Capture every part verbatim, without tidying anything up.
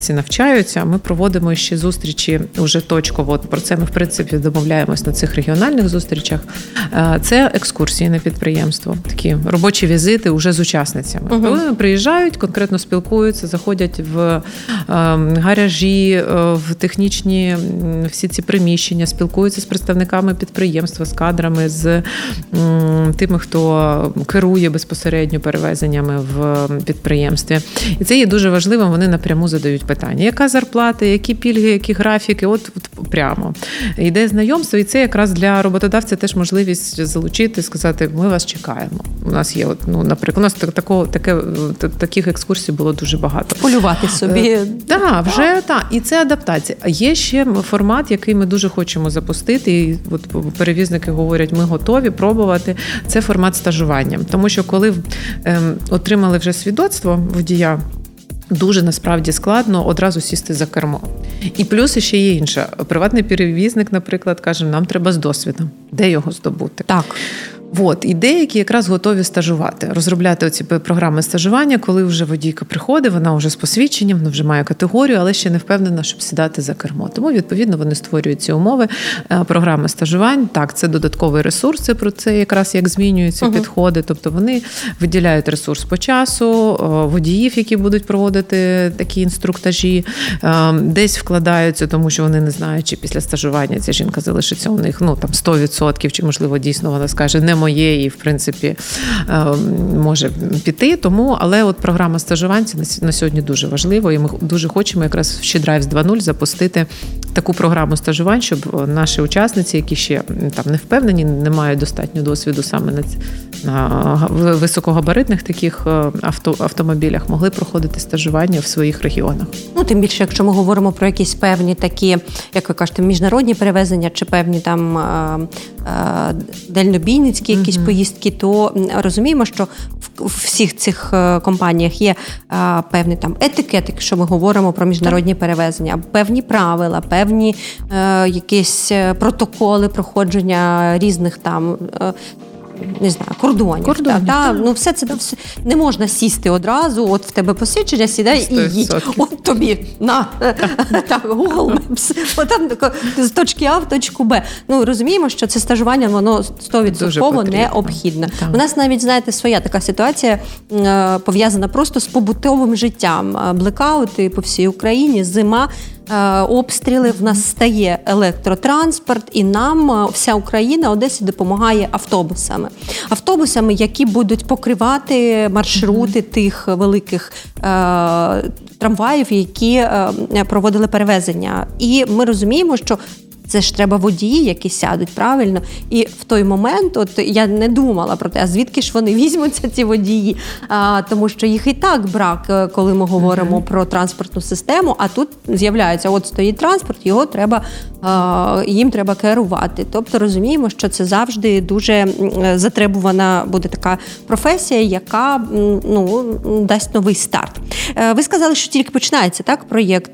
навчаються, ми проводимо ще зустрічі уже точково. От про це ми, в принципі, домовляємось на цих регіональних зустрічах. Це екскурсії на підприємство, такі робочі візити уже з учасницями. Uh-huh. Вони приїжджають, конкретно спілкуються, заходять в гаражі, в технічні всі ці приміщення, спілкуються з представниками підприємства, з кадрами, з тими, хто керує безпосередньо перевезеннями в підприємстві. І це є дуже важливим, вони напряму задають питання. Яка зарплата, які пільги, які графіки, от, от прямо. Йде знайомство, і це якраз для роботодавця теж можливість залучити, сказати, ми вас чекаємо. У нас є, от, ну, наприклад, у нас такого, таке, таких екскурсій було дуже багато. Полювати собі. Так, да, вже так. І це адаптація. А є ще формат, який ми дуже хочемо запустити, і от перевізники говорять, ми готові пробувати. Це формат стажування. Тому що коли ем, отримали вже свідоцтво водія, дуже насправді складно одразу сісти за кермо. І плюс ще є інше. Приватний перевізник, наприклад, каже, нам треба з досвідом. Де його здобути? Так. От, і деякі якраз готові стажувати, розробляти оці програми стажування, коли вже водійка приходить, вона вже з посвідченням, вона вже має категорію, але ще не впевнена, щоб сідати за кермо. Тому, відповідно, вони створюють ці умови, програми стажувань. Так, це додатковий ресурс, це про це якраз як змінюються uh-huh. підходи. Тобто вони виділяють ресурс по часу, водіїв, які будуть проводити такі інструктажі, десь вкладаються, тому що вони не знають, чи після стажування ця жінка залишиться у них, ну, там, сто відсотків, чи, можливо, дійсно вона скаже, не моє і, в принципі, може піти. Тому, але от програма стажувань на сьогодні дуже важлива, і ми дуже хочемо якраз в SheDrives два нуль запустити таку програму стажувань, щоб наші учасниці, які ще там не впевнені, не мають достатньо досвіду саме на, на високогабаритних таких авто, автомобілях, могли проходити стажування в своїх регіонах. Ну, тим більше, якщо ми говоримо про якісь певні такі, як ви кажете, міжнародні перевезення, чи певні там дальнобійницькі якісь mm-hmm. поїздки, то розуміємо, що в всіх цих компаніях є певний там етикет, якщо ми говоримо про міжнародні перевезення, певні правила, певні е, якісь протоколи проходження різних там е, не знаю, кордонів. Кордонів, та, так. Ну, все це все, не можна сісти одразу, от в тебе посвідчення, сідай і їдь. От тобі, на, так, Google Maps, отам з точки А в точку Б. Ну, розуміємо, що це стажування, воно сто відсотків необхідне. Так. У нас навіть, знаєте, своя така ситуація пов'язана просто з побутовим життям. Блекаути по всій Україні, зима, обстріли, в нас стає електротранспорт, і нам вся Україна, Одесі, допомагає автобусами. Автобусами, які будуть покривати маршрути mm-hmm. тих великих е, трамваїв, які е, проводили перевезення. І ми розуміємо, що це ж треба водії, які сядуть, правильно? І в той момент, от я не думала про те, а звідки ж вони візьмуться, ці водії? А, тому що їх і так брак, коли ми говоримо mm-hmm. про транспортну систему, а тут з'являється, от стоїть транспорт, його треба, а, їм треба керувати. Тобто розуміємо, що це завжди дуже затребувана буде така професія, яка, ну, дасть новий старт. Ви сказали, що тільки починається, так, проєкт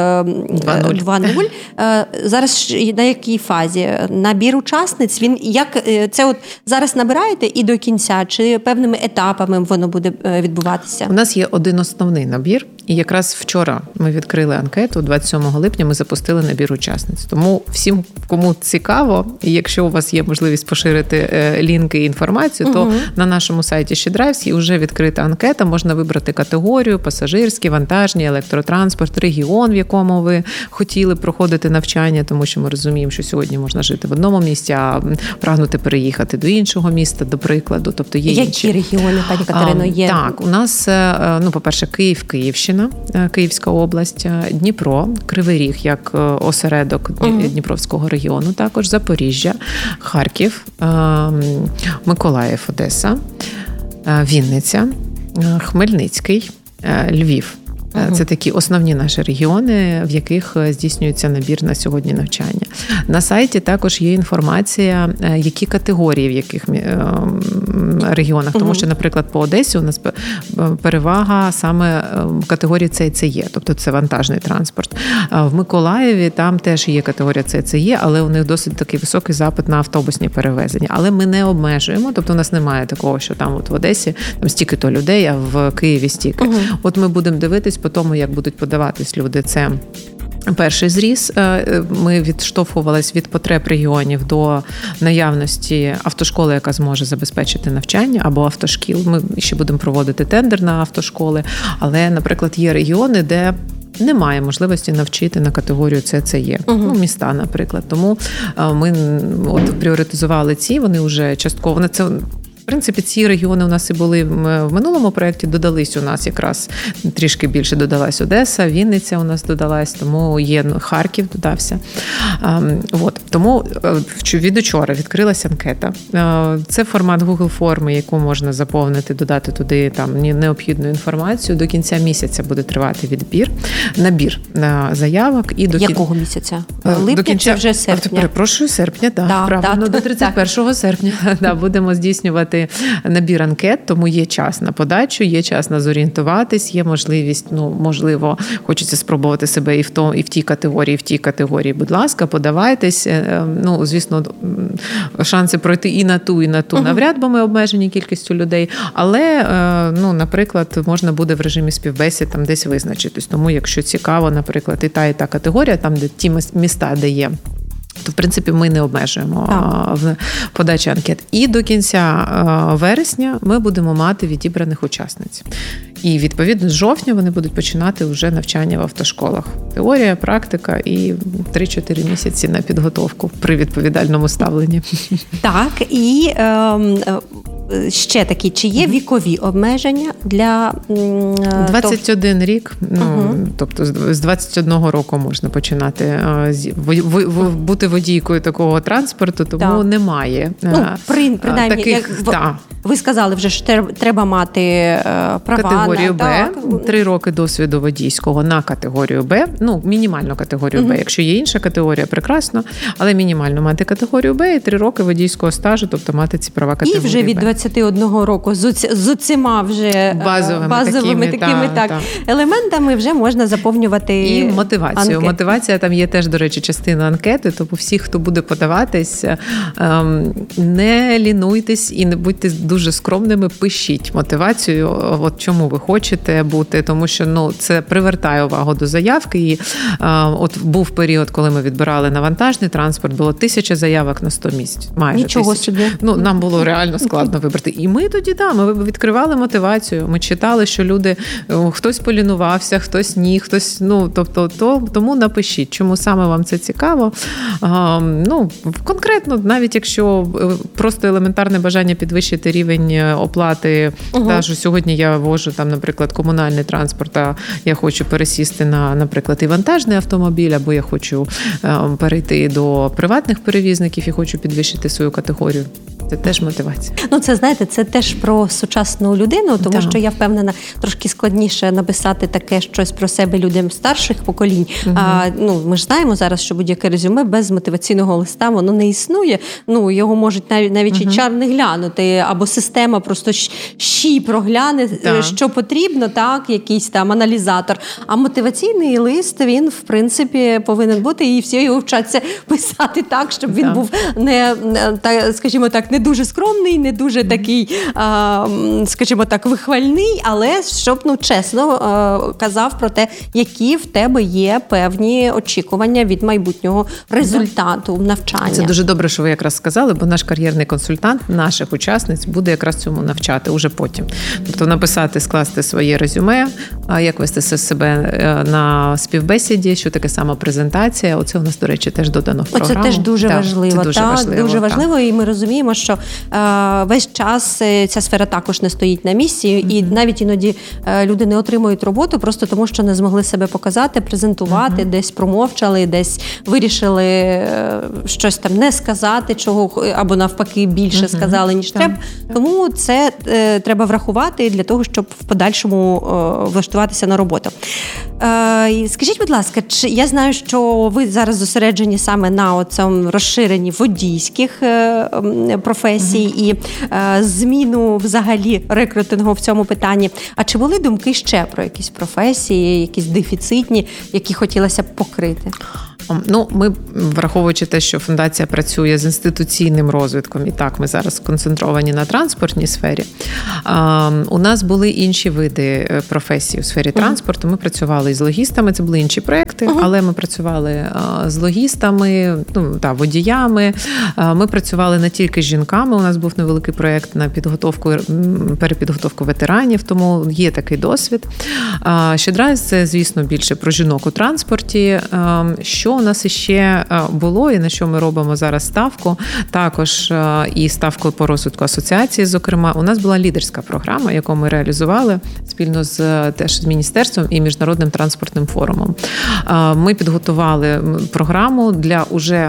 два нуль. Зараз на якій фазі? Набір учасниць? Він як це от зараз набираєте і до кінця, чи певними етапами воно буде відбуватися? У нас є один основний набір, і якраз вчора ми відкрили анкету, двадцять сьомого липня ми запустили набір учасниць. Тому всім, кому цікаво, і якщо у вас є можливість поширити лінки і інформацію, то угу. на нашому сайті SheDrives є вже відкрита анкета, можна вибрати категорію, пасажирські, вантажні, електротранспорт, регіон, в якому ви хотіли проходити навчання, тому що ми розуміємо, що сьогодні можна жити в одному місці, а прагнути переїхати до іншого міста, до прикладу. Тобто є які інші регіони, пані Катерино, є? Так, у нас, ну, по-перше, Київ, Київщина, Київська область, Дніпро, Кривий Ріг як осередок uh-huh. Дніпровського регіону, також Запоріжжя, Харків, Миколаїв, Одеса, Вінниця, Хмельницький, Львів. Це такі основні наші регіони, в яких здійснюється набір на сьогодні навчання. На сайті також є інформація, які категорії в яких регіонах. Тому що, наприклад, по Одесі у нас перевага саме категорії С і Це Є, тобто це вантажний транспорт. В Миколаєві там теж є категорія С і Це Є, але у них досить такий високий запит на автобусні перевезення. Але ми не обмежуємо, тобто у нас немає такого, що там от в Одесі там стільки-то людей, а в Києві стільки. Угу. От ми будемо дивитись по тому, як будуть подаватись люди, це перший зріз. Ми відштовхувалися від потреб регіонів до наявності автошколи, яка зможе забезпечити навчання, або автошкіл. Ми ще будемо проводити тендер на автошколи, але, наприклад, є регіони, де немає можливості навчити на категорію С Це Є. Uh-huh. Ну, міста, наприклад. Тому ми от пріоритизували ці, вони вже частково... Це, в принципі, ці регіони у нас і були в минулому проєкті, додались у нас якраз трішки більше додалась Одеса, Вінниця у нас додалась, тому є Харків додався. От. Тому від учора відкрилася анкета. Це формат Google форми, яку можна заповнити, додати туди там необхідну інформацію. До кінця місяця буде тривати відбір, набір заявок. І до Якого кін... місяця? Липня до кінця... чи вже серпня? Перепрошую, серпня, так. Да, правильно, да, до тридцять першого серпня да, будемо здійснювати набір анкет, тому є час на подачу, є час на зорієнтуватись, є можливість, ну, можливо, хочеться спробувати себе і в, то, і в тій категорії, і в тій категорії. Будь ласка, подавайтесь. Ну, звісно, шанси пройти і на ту, і на ту навряд, бо ми обмежені кількістю людей, але, ну, наприклад, можна буде в режимі співбесід там десь визначитись. Тому, якщо цікаво, наприклад, і та, і та категорія, там, де ті міста, де є, то, в принципі, ми не обмежуємо так. в подачі анкет. І до кінця вересня ми будемо мати відібраних учасниць. І, відповідно, з жовтня вони будуть починати вже навчання в автошколах. Теорія, практика і три-чотири місяці на підготовку при відповідальному ставленні. Так, і е, ще такі, чи є вікові обмеження для... Е, двадцять один тов... рік, ну, угу. тобто з двадцять одного року можна починати е, в, в, в, бути водійкою такого транспорту, тому так. немає. Ну, при, принаймні, таких, як, та. Ви сказали вже, що треба мати е, права. Категорію Б, так. три роки досвіду водійського на категорію Б, ну, мінімальну категорію угу. Б. Якщо є інша категорія, прекрасно, але мінімально мати категорію Б і три роки водійського стажу, тобто мати ці права категорії Б. І вже від двадцяти одного року з, з усіма вже базовими, базовими такими, такими та, так, та. елементами вже можна заповнювати і мотивацію. Анкет. Мотивація там є теж, до речі, частина анкети, тому всі, хто буде подаватись, не лінуйтесь і не будьте дуже скромними, пишіть мотивацію, от чому ви хочете бути, тому що, ну, це привертає увагу до заявки. І от був період, коли ми відбирали навантажний транспорт, було тисяча заявок на сто місць. Майже Нічого тисяча. собі. Ну, нам було реально складно вибрати. І ми тоді, да, ми відкривали мотивацію, ми читали, що люди, хтось полінувався, хтось ні, хтось, ну, тобто, то, тому напишіть, чому саме вам це цікаво. А, ну, конкретно, навіть якщо просто елементарне бажання підвищити рівень оплати, угу. та, що сьогодні я вожу, там, наприклад, комунальний транспорт, а я хочу пересісти на, наприклад, і вантажний автомобіль, або я хочу е, перейти до приватних перевізників і хочу підвищити свою категорію. Це теж мотивація. Ну, це, знаєте, це теж про сучасну людину, тому так. що я впевнена, трошки складніше написати таке щось про себе людям старших поколінь. Угу. А, ну, ми ж знаємо зараз, що будь-яке резюме без мотиваційного листа, воно не існує. Ну, його можуть навіть, навіть угу. і чар не глянути, або система просто щі прогляне, так. що потрібно, так, якийсь там аналізатор. А мотиваційний лист, він, в принципі, повинен бути, і всі його вчаться писати так, щоб він так. був не, скажімо так, не дуже скромний, не дуже такий, скажімо так, вихвальний, але щоб, ну, чесно казав про те, які в тебе є певні очікування від майбутнього результату навчання. Це дуже добре, що ви якраз сказали, бо наш кар'єрний консультант наших учасниць буде якраз цьому навчати уже потім. Тобто написати, скласти своє резюме, як вести себе на співбесіді, що таке самопрезентація. Оце у нас, до речі, теж додано в програму. Оце теж дуже так, важливо. Це дуже так, важливо. Дуже важливо, так. І ми розуміємо, що е, весь час ця сфера також не стоїть на місці, mm-hmm. і навіть іноді е, люди не отримують роботу просто тому, що не змогли себе показати, презентувати, mm-hmm. десь промовчали, десь вирішили е, щось там не сказати, чого, або навпаки більше mm-hmm. сказали, ніж так. треба. Тому це е, треба врахувати для того, щоб в подальшому е, влаштуватися на роботу. Е, скажіть, будь ласка, чи я знаю, що ви зараз зосереджені саме на цьому розширенні водійських е, професій mm-hmm. і е, зміну взагалі рекрутингу в цьому питанні. А чи були думки ще про якісь професії, якісь дефіцитні, які хотілося б покрити? Ну, ми, враховуючи те, що фундація працює з інституційним розвитком, і так, ми зараз сконцентровані на транспортній сфері, у нас були інші види професій у сфері транспорту. Ми працювали з логістами, це були інші проекти, uh-huh. але ми працювали з логістами, ну, та, водіями. Ми працювали не тільки з жінками, у нас був невеликий проєкт на підготовку, перепідготовку ветеранів, тому є такий досвід. SheDrives – це, звісно, більше про жінок у транспорті. Що у нас іще було і на що ми робимо зараз ставку, також і ставку по розвитку асоціації, зокрема, у нас була лідерська програма, яку ми реалізували спільно з теж з міністерством і Міжнародним транспортним форумом. Ми підготували програму для уже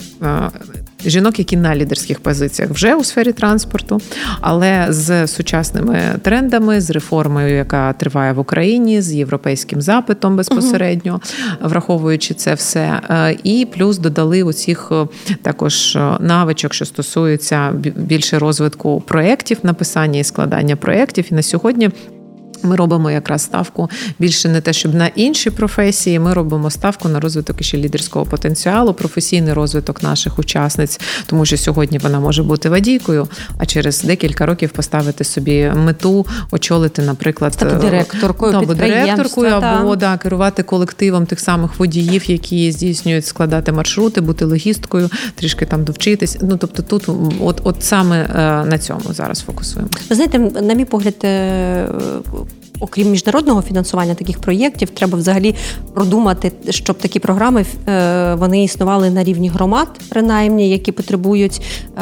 жінок, які на лідерських позиціях вже у сфері транспорту, але з сучасними трендами, з реформою, яка триває в Україні, з європейським запитом безпосередньо, uh-huh. враховуючи це все. І плюс додали оцих також навичок, що стосуються більше розвитку проєктів, написання і складання проєктів. І на сьогодні ми робимо якраз ставку більше не те, щоб на інші професії, ми робимо ставку на розвиток ще лідерського потенціалу, професійний розвиток наших учасниць, тому що сьогодні вона може бути водійкою, а через декілька років поставити собі мету, очолити, наприклад, стати директоркою або директоркою, та. або да, керувати колективом тих самих водіїв, які здійснюють, складати маршрути, бути логісткою, трішки там довчитись. Ну, тобто тут от, от саме на цьому зараз фокусуємо. Ви знаєте, на мій погляд, окрім міжнародного фінансування таких проєктів, треба взагалі продумати, щоб такі програми вони існували на рівні громад, принаймні, які потребують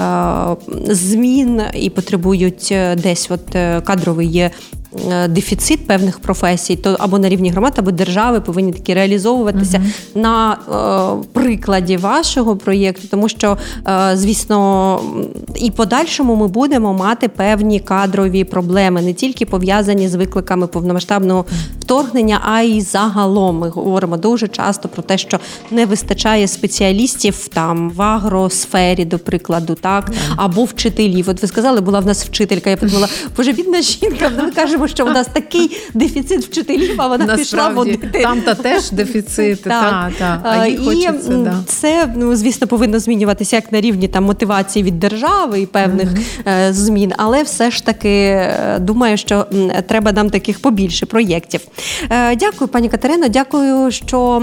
змін і потребують десь от кадровий є дефіцит певних професій, то або на рівні громад, або держави повинні такі реалізовуватися uh-huh. на е, прикладі вашого проєкту, тому що, е, звісно, і подальшому ми будемо мати певні кадрові проблеми, не тільки пов'язані з викликами повномасштабного вторгнення, а й загалом. Ми говоримо дуже часто про те, що не вистачає спеціалістів там в агросфері, до прикладу, так, uh-huh. або вчителів. От ви сказали, була в нас вчителька, я подумала, боже, бідна жінка, ми кажемо, що у нас такий дефіцит вчителів, а вона насправді пішла водити. Там-то теж дефіцит, та, та. А їй хочеться, і да. це, ну, звісно, повинно змінюватися як на рівні там мотивації від держави і певних mm-hmm. змін, але все ж таки думаю, що треба нам таких побільше проєктів. Дякую, пані Катерино, дякую, що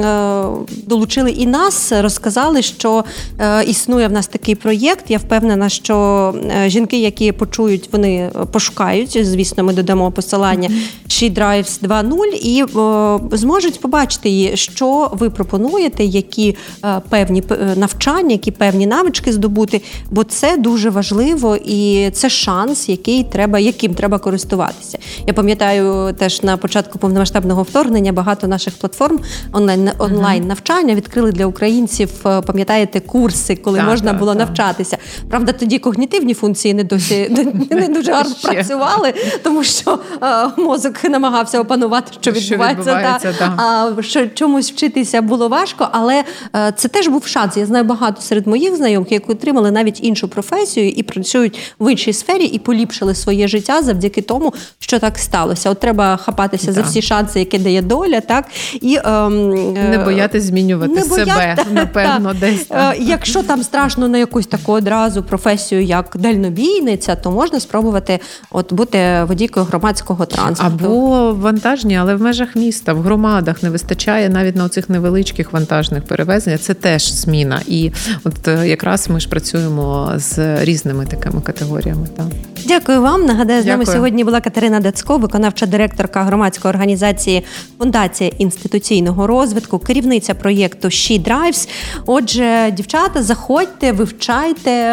долучили і нас, розказали, що існує в нас такий проєкт. Я впевнена, що жінки, які почують, вони пошукають, звісно, ми додамо посилання mm-hmm. SheDrives два нуль і о, зможуть побачити, що ви пропонуєте, які е, певні навчання, які певні навички здобути, бо це дуже важливо і це шанс, який треба, яким треба користуватися. Я пам'ятаю теж на початку повномасштабного вторгнення багато наших платформ онлайн, онлайн навчання відкрили для українців, пам'ятаєте, курси, коли так, можна так, було так. навчатися. Правда, тоді когнітивні функції не досі не, не дуже гарно працювали, тому що а, мозок намагався опанувати, що відбувається, що відбувається та, а що чомусь вчитися було важко, але а, це теж був шанс. Я знаю багато серед моїх знайомих, які отримали навіть іншу професію і працюють в іншій сфері і поліпшили своє життя завдяки тому, що так сталося. От треба хапатися так. за всі шанси, які дає доля, так? І ем, не боятися змінювати не себе, бояти, напевно, та, десь. Та. Якщо там страшно на якусь таку одразу професію, як дальнобійниця, то можна спробувати от бути водійкою громадського транспорту. Або вантажні, але в межах міста, в громадах не вистачає навіть на оцих невеличких вантажних перевезень. Це теж зміна. І от якраз ми ж працюємо з різними такими категоріями. Так. Дякую вам. Нагадаю, з нами сьогодні була Катерина Дацько, виконавча директорка громадської організації Фундація інституційного розвитку, керівниця проєкту SheDrives. Отже, дівчата, заходьте, вивчайте,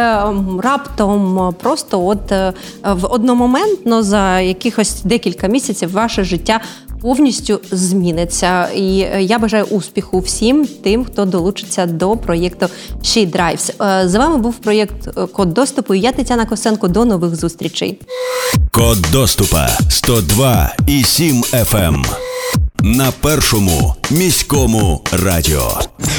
раптом просто от в одномоментно за якихось декілька місяців ваше життя повністю зміниться. І я бажаю успіху всім тим, хто долучиться до проєкту SheDrives. З вами був проєкт «Код доступу» і я, Тетяна Косенко. До нових зустрічей. Код доступа сто два і сім еф ем на першому міському радіо.